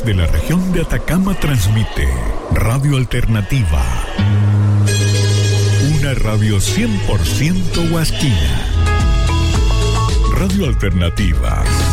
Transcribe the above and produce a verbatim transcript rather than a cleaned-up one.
Desde la región de Atacama transmite Radio Alternativa. Una radio cien por ciento huasquina. Radio Alternativa.